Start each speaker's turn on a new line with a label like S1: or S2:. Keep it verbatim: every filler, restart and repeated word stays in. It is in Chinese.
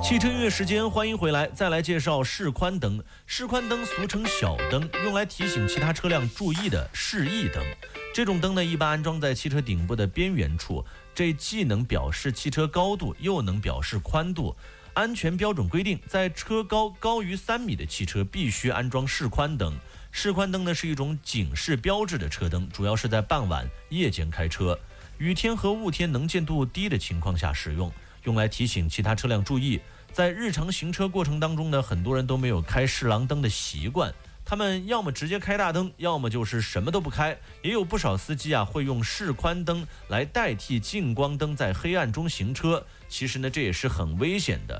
S1: 汽车音乐时间，欢迎回来。再来介绍示宽灯。示宽灯俗称小灯，用来提醒其他车辆注意的示意灯。这种灯呢，一般安装在汽车顶部的边缘处，这既能表示汽车高度，又能表示宽度。安全标准规定，在车高高于三米的汽车必须安装示宽灯。示宽灯呢是一种警示标志的车灯，主要是在傍晚、夜间开车、雨天和雾天能见度低的情况下使用，用来提醒其他车辆注意。在日常行车过程当中呢，很多人都没有开示狼灯的习惯，他们要么直接开大灯，要么就是什么都不开。也有不少司机啊会用示宽灯来代替近光灯在黑暗中行车，其实呢这也是很危险的。